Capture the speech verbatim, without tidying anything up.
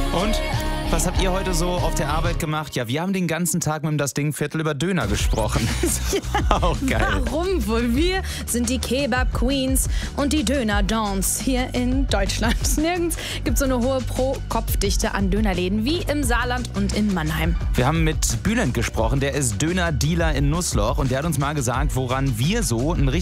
Und was habt ihr heute so auf der Arbeit gemacht? Ja, wir haben den ganzen Tag mit dem Das Ding Viertel über Döner gesprochen. Auch geil. Warum wohl? Wir sind die Kebab-Queens und die Döner-Dons hier in Deutschland. Nirgends gibt es so eine hohe Pro-Kopf-Dichte an Dönerläden wie im Saarland und in Mannheim. Wir haben mit Bülent gesprochen, der ist Döner-Dealer in Nussloch und der hat uns mal gesagt, woran wir so ein